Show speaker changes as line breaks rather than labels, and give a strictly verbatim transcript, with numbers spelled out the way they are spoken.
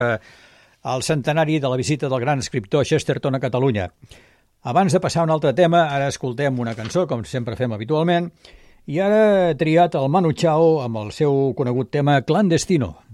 al centenari de la visita del gran escriptor Chesterton a Catalunya. Abans de passar a un altre tema, ara escoltem una cançó, com sempre fem habitualment, i ara he triat el Manu Chao amb el seu conegut tema Clandestino.